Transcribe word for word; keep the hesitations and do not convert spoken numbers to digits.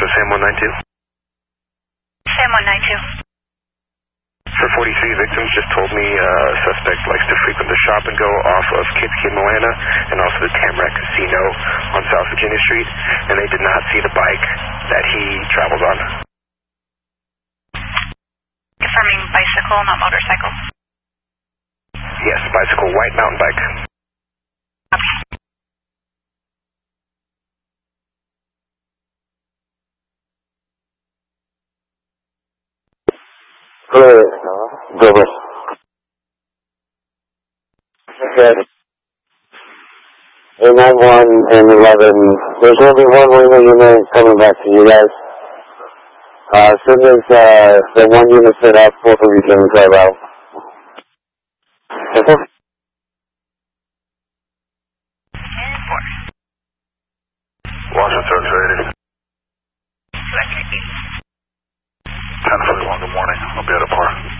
for Sam one nine two. Sam one nine two. For forty-three victims just told me uh, a suspect likes to frequent the shop and go off of Kids Kid Moana and also the Tamarack Casino on South Virginia Street, and they did not see the bike that he travels on. Confirming bicycle, not motorcycle. Yes, bicycle, white mountain bike. Okay. Good. Good. Good. eight nine one and eleven. There's only one wing unit coming back to you guys. Uh, as soon as uh, the one unit set up, both of you can drive out. Okay. Washington, ready. Two hundred. ten forty-one, good morning. I'll be at a bar.